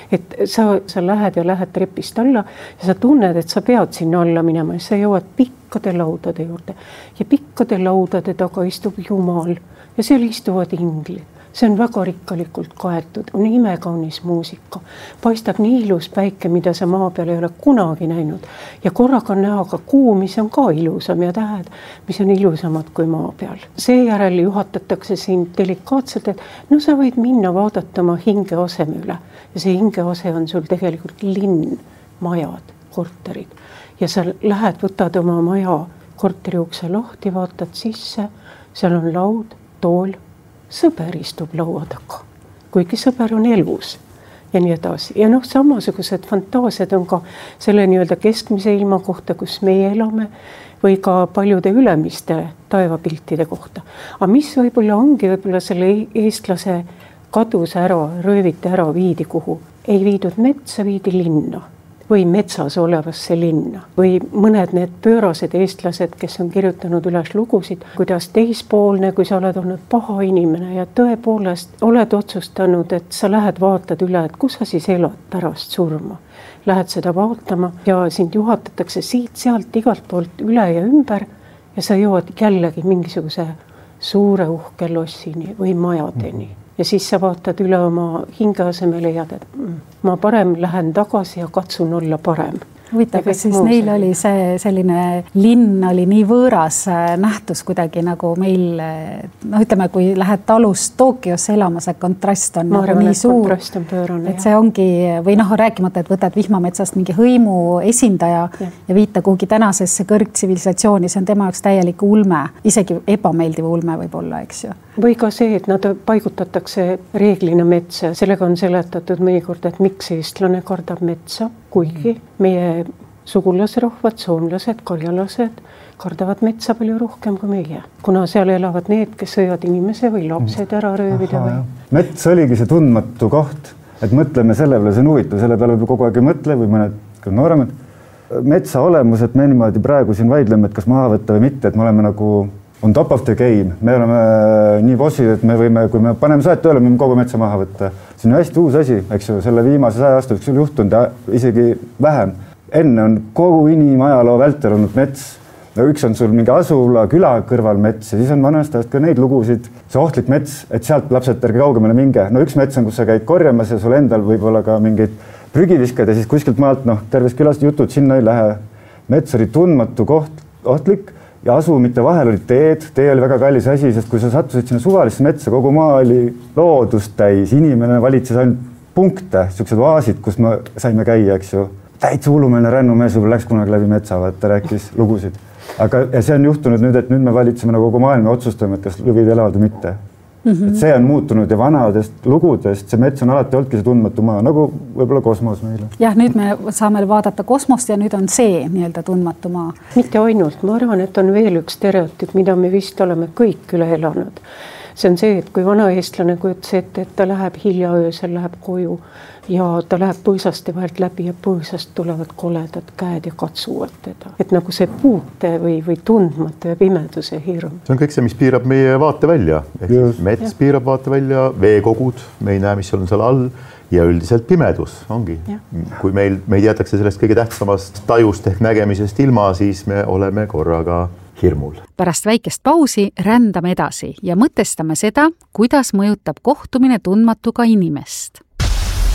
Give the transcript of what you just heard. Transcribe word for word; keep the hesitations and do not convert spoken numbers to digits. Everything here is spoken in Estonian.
et sa, sa lähed ja lähed trepist alla ja sa tunned, et sa pead sinna alla minema ja sa jõuad pikkade laudade juurde ja pikkade laudade taga istub Jumal ja seal istuvad inglid. See on väga rikkalikult kaetud, on imekaunis muusika, paistab nii ilus päike, mida sa maa peal ei ole kunagi näinud ja korraga on näha ka kuu, mis on ka ilusam ja tähed, mis on ilusamad kui maa peal. Seejärel juhatatakse sind delikaatselt, et no sa võid minna vaadata oma hingeaseme üle ja see hingease on sul tegelikult linn, majad, korterid ja sa lähed, võtad oma maja korteri ukse lahti, vaatad sisse, seal on laud, tool, sõber istub laua taga, kuigi sõber on elus ja nii edasi. Ja noh, samasugused fantaasiad on ka selle nii-öelda keskmise ilma kohta, kus meie elame või ka paljude ülemiste taevapiltide kohta. Aga mis võib-olla ongi võib-olla selle eestlase kadus ära, rööviti ära, viidi kuhu. Ei viidud metsa, viidi linna või metsas olevasse linna või mõned need pöörased eestlased, kes on kirjutanud üles lugusid, kuidas teispoolne, kui sa oled olnud paha inimene ja tõepoolest oled otsustanud, et sa lähed vaatad üle, et kus sa siis elad pärast surma. Lähed seda vaatama ja sind juhatatakse siit, sealt, igalt poolt üle ja ümber ja sa jõuad jällegi mingisuguse suure uhke lossini või majadeni. Ja siis sa vaatad üle oma hingeaseme leiad, et ma parem lähen tagasi ja katsun olla parem. Huvitav, kas siis neil oli see selline linn oli nii võõras nähtus kuidagi nagu meil, noh ütleme, kui lähed talust Tokyosse elama, see kontrast on ma nagu arvan, nii suur, pöörane, et see ongi, või noh, rääkimata, et võtad vihmametsast mingi hõimu esindaja ja, ja viita kuhugi tänasesse kõrgtsivilisatsiooni, see on tema jaoks täielik ulme, isegi ebameeldiv ulme võib olla, eks ju. Või ka see, et nad paigutatakse reeglina metsa, sellega on seletatud mõnikord, et miks eestlane kardab metsa, kuigi meie sugulasrahvad, soomlased, karjalased kardavad metsa palju rohkem kui meie, kuna seal elavad need, kes sõivad inimese või lapsed ära röövida. Aha, või... Mets oligi see tundmatu koht, et mõtleme selle peale, see on huvitav, selle peale kogu aeg ei mõtle või mõned nooremad. Metsa olemus, et me niimoodi praegu siin vaidleme, et kas maha võtta või mitte, et me oleme nagu on top of the game, me oleme nii bossid, et me võime, kui me paneme saet tööle, me võime kogu metsa maha võtta. See on hästi uus asi, eks ju, selle viimase saja aasta üks juhtunud ja isegi vähem. Enne on kogu inimajaloo vältel olnud mets. Üks on sul mingi asula küla kõrval mets ja siis on vanast ajast ka neid lugusid. See ohtlik mets, et sealt lapsed ärge kaugemale minge. No üks mets on, kus sa käid korjamas ja sul endal võib olla ka mingeid prügiviskad ja siis kuskilt maalt, noh, terves külast jutud sinna ei lähe. Mets oli tundmatu koht, ohtlik. Ja asu mitte vahel oli teed, tee oli väga kallis asi, sest kui sa sattusid sinna suvalisse metsa, kogu maa oli loodust täis, inimene valitses ainult punkte, siuksed vaasid, kus me saime käia, eks ju. Täitsa hullumeelne rännumees võib-olla läks kunagi läbi metsa, vaata rääkis lugusid. Aga ja see on juhtunud nüüd, et nüüd me valitseme nagu kogu maailma otsustame, et kas lõvid elavad või mitte. Mm-hmm. Et see on muutunud ja vanadest lugudest, see mets on alati olnudki see tundmatu maa, nagu võib-olla kosmos meile. Jah, nüüd me saame vaadata kosmost ja nüüd on see nii-öelda tundmatu maa. Mitte ainult, ma arvan, et on veel üks stereotüüp, mida me vist oleme kõik üle elanud. See on see, et kui vana eestlane kujutas ette, et ta läheb hilja öösel, läheb koju ja ta läheb põõsaste vahelt läbi ja põõsast tulevad koledad käed ja katsuvad teda. Et nagu see puute või, või tundmatu ja pimeduse hirm. See on kõik see, mis piirab meie vaate välja. Mets ja. Piirab vaate välja, veekogud, me ei näe, mis on seal all ja üldiselt pimedus ongi. Ja. Kui meil, meid jätakse sellest kõige tähtsamast tajust ehk nägemisest ilma, siis me oleme korraga hirmul. Pärast väikest pausi rändame edasi ja mõtestame seda, kuidas mõjutab kohtumine tundmatuga inimest.